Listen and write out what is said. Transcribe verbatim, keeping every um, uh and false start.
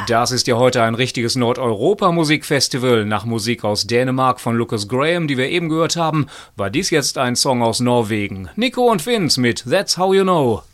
Das ist ja heute ein richtiges Nordeuropa-Musikfestival. Nach Musik aus Dänemark von Lucas Graham, die wir eben gehört haben, war dies jetzt ein Song aus Norwegen. Nico und Vince mit That's How You Know.